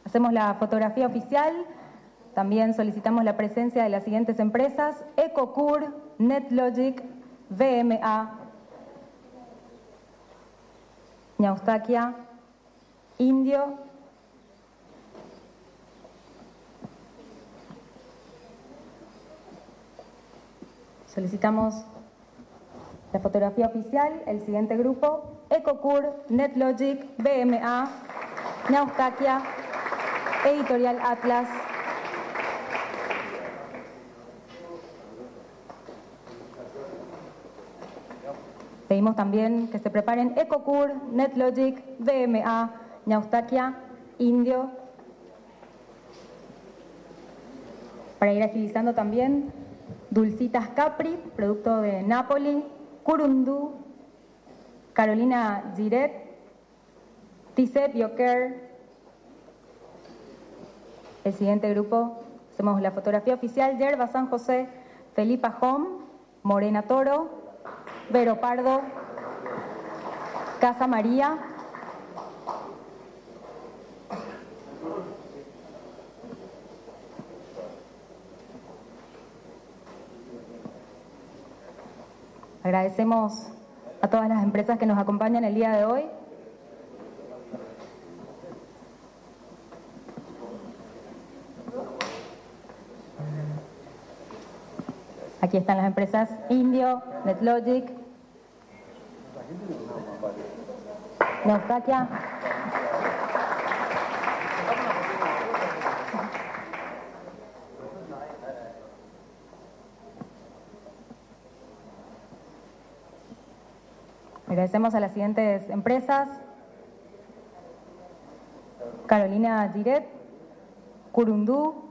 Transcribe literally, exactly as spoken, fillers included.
Hacemos la fotografía oficial. También solicitamos la presencia de las siguientes empresas: Ecocur, NetLogic, V M A, Ñaustaquia, Indio, solicitamos la fotografía oficial, el siguiente grupo: Ecocur, NetLogic, V M A, Ñaustaquia, Editorial Atlas. Pedimos también que se preparen Ecocur, NetLogic, V M A, Ñaustaquia, Indio. Para ir agilizando también, Dulcitas Capri, producto de Napoli, Curundú, Carolina Giret, Tisep Yoker. El siguiente grupo, hacemos la fotografía oficial: Yerba San José, Felipa Home, Morena Toro, Vero Pardo, Casa María, agradecemos a todas las empresas que nos acompañan el día de hoy. Aquí están las empresas Indio, NetLogic, Ñaustaquia. Agradecemos a las siguientes empresas: Carolina Giret, Curundú,